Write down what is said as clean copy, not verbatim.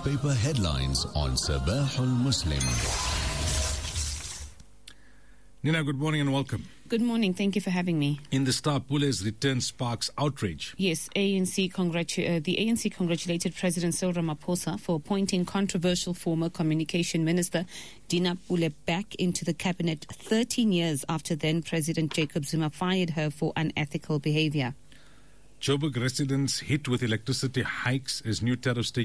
Newspaper headlines on Sabah al-Muslim. Nina, good morning and welcome. Good morning. Thank you for having me. In the Star, Pule's return sparks outrage. Yes, the ANC congratulated President Cyril Ramaphosa for appointing controversial former Communication Minister Dina Pule back into the cabinet 13 years after then President Jacob Zuma fired her for unethical behavior. Joburg residents hit with electricity hikes as new tariffs take